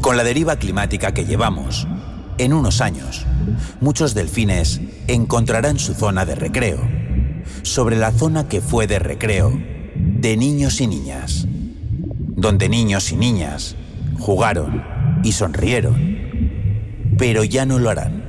Con la deriva climática que llevamos, en unos años, muchos delfines encontrarán su zona de recreo, sobre la zona que fue de recreo de niños y niñas, donde niños y niñas jugaron y sonrieron, pero ya no lo harán.